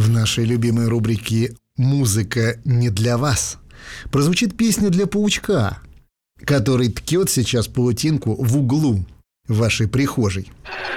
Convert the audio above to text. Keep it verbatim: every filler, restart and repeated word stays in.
В нашей любимой рубрике «Музыка не для вас» прозвучит песня для паучка, который ткет сейчас паутинку в углу вашей прихожей.